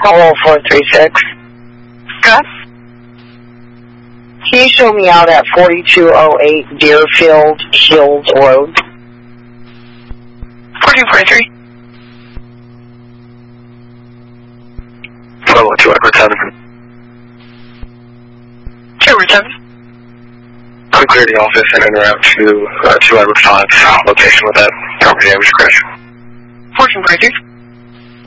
Hello, 436. Scott? Can you show me out at 4208 Deerfield Hills Road? 4243. Hello, 2 Edward 7. 2 Edward 7. Unclear the office and en route to 2 Edward 5 location with that property damage crash. 1443.